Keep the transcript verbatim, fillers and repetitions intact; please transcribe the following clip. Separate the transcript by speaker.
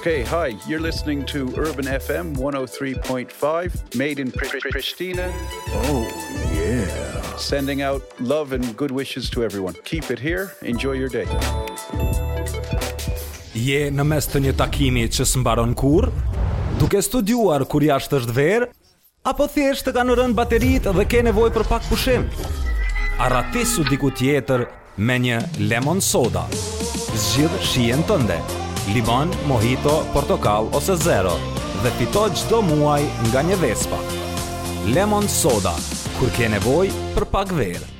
Speaker 1: Okay, hi, you're listening to Urban F M one oh three point five, made in Pri- Pri- Pristina.
Speaker 2: Oh, yeah.
Speaker 1: Sending out love and good wishes to everyone. Keep it here. Enjoy your day.
Speaker 3: Je në mes të një takimi që s'mbaron kurrë, duke studiuar kur jashtë është verë, apo thjesht të kanë rënë bateritë dhe ke nevojë për pak pushim? Arratisu diku tjetër me një lemon soda. Zgjidh shijen tënde. Limon, mojito, portokall ose zero dhe fito çdo muaj nga një Vespa. Lemon soda, kur ke nevojë për pak verë.